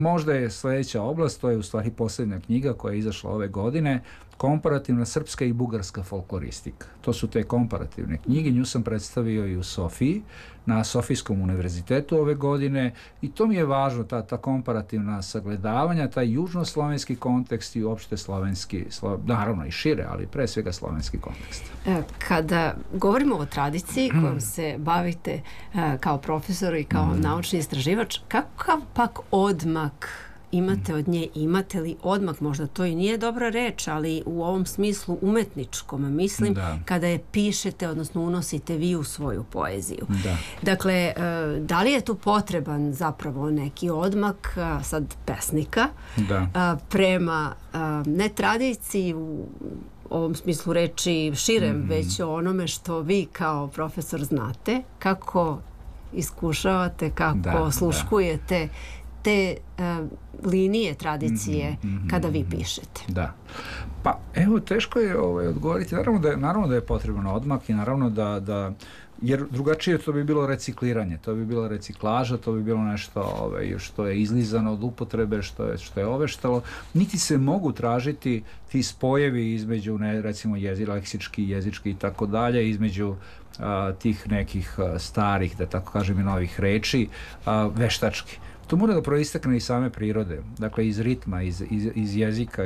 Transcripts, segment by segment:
Možda je sljedeća oblast, to je u stvari posljednja knjiga koja je izašla ove godine, komparativna srpska i bugarska folkloristika. To su te komparativne knjige, nju sam predstavio i u Sofiji, na Sofijskom univerzitetu ove godine, i to mi je važno, ta komparativna sagledavanja, taj južnoslovenski kontekst i uopšte slovenski, naravno i šire, ali pre svega slovenski kontekst. Kada govorimo o tradiciji kojom se bavite kao profesor i kao naučni istraživač, kakav pak odmak imate od nje? Imate li odmak, možda to i nije dobra reč, ali u ovom smislu umetničkom, mislim, kada je pišete, odnosno unosite vi u svoju poeziju. Dakle, da li je tu potreban zapravo neki odmak sad pesnika prema ne tradiciji u ovom smislu reči širem, već o onome što vi kao profesor znate, kako iskušavate, kako osluškujete te linije tradicije kada vi pišete? Pa evo, teško je odgovoriti. Naravno da je potreban odmak i naravno da jer drugačije to bi bilo recikliranje, to bi bila reciklaža, to bi bilo nešto što je izlizano od upotrebe, što je oveštalo. Niti se mogu tražiti ti spojevi između, recimo leksički, jezički i tako dalje, između tih nekih starih, da tako kažem, i novih reči, veštački. To mora da proistekne iz same prirode, dakle iz ritma, iz jezika,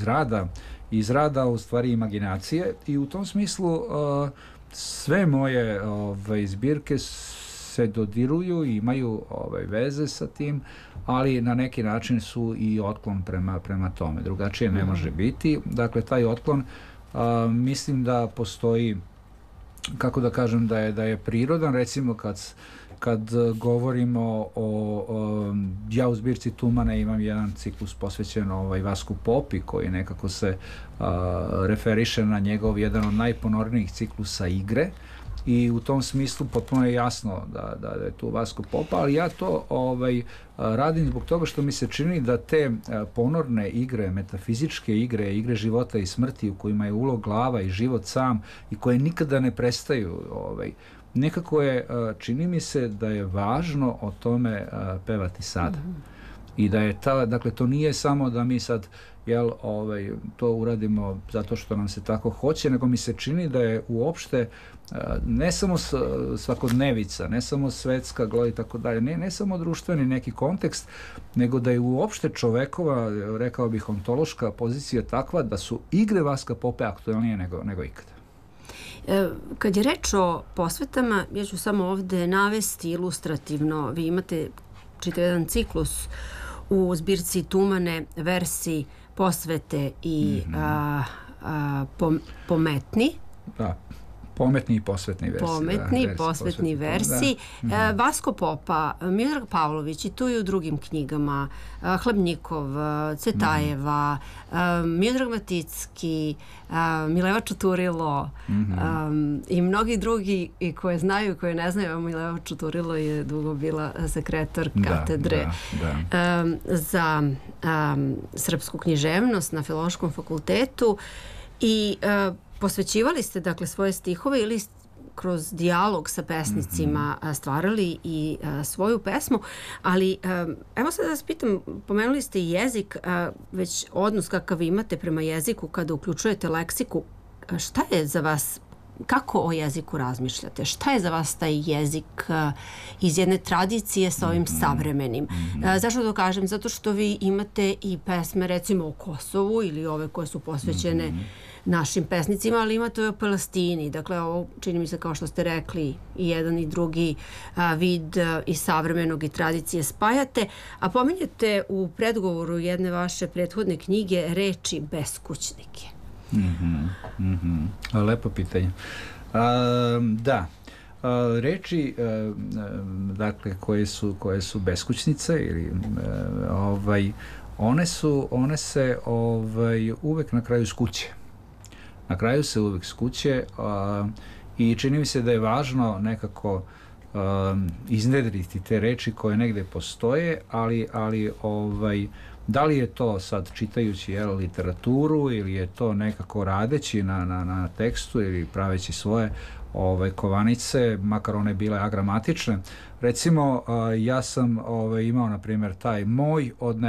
iz rada u stvari imaginacije, i u tom smislu sve moje zbirke se dodiruju i imaju veze sa tim, ali na neki način su i otklon prema tome. Drugačije ne može biti. Dakle, taj otklon mislim da postoji, kako da kažem, da je prirodan. Recimo kad govorimo ja u zbirci Tumane imam jedan ciklus posvećen Vasku Popi, koji nekako se referiše na njegov jedan od najponornijih ciklusa igre, i u tom smislu potpuno je jasno da je tu Vasko Popa, ali ja to radim zbog toga što mi se čini da te ponorne igre, metafizičke igre, igre života i smrti u kojima je ulog glava i život sam i koje nikada ne prestaju, nekako je, čini mi se da je važno o tome pevati sada. I da je dakle, to nije samo da mi sad to uradimo zato što nam se tako hoće, nego mi se čini da je uopšte ne samo svakodnevica, ne samo svetska gloda i tako dalje, ne samo društveni neki kontekst, nego da je uopšte čovekova, rekao bih, ontološka pozicija takva da su igre Vaska Pope aktuelnije nego ikada. Kad je reč o posvetama, ja ću samo ovde navesti ilustrativno. Vi imate čitav jedan ciklus u zbirci Tumane, versi, posvete i pometni. Pometni i posvetni versi. Pometni i posvetni versi. Vasko Popa, Miodrag Pavlović, i tu i u drugim knjigama, Hlebnikov, Cetajeva, Miodrag Maticki, Mileva Čuturilo i mnogi drugi i koje znaju i koje ne znaju. Mileva Čuturilo je dugo bila sekretar katedre za srpsku književnost na Filološkom fakultetu, i posvećivali ste, dakle, svoje stihove ili kroz dijalog sa pesnicima stvarali i svoju pesmu, ali evo sad da vas pitam, pomenuli ste i jezik, već odnos kakav imate prema jeziku kada uključujete leksiku. Šta je za vas, kako o jeziku razmišljate? Šta je za vas taj jezik iz jedne tradicije sa ovim savremenim? Zašto to kažem? Zato što vi imate i pesme, recimo, o Kosovu ili ove koje su posvećene našim pesnicima, ali imate i o Palestini. Dakle, ovo čini mi se, kao što ste rekli, i jedan i drugi vid i savremenog i tradicije spajate, a pominjete u predgovoru jedne vaše prethodne knjige reči beskućnike. Lepo pitanje. Da, reči, dakle, koje su beskućnice, ili one se uvek na kraju skuće. Na kraju se uvek skuće, i čini mi se da je važno nekako iznedriti te reči koje negde postoje, ali da li je to sad čitajući literaturu, ili je to nekako radeći na tekstu ili praveći svoje kovanice, makar one bile agramatične. Recimo, ja sam imao, na primjer, taj moj od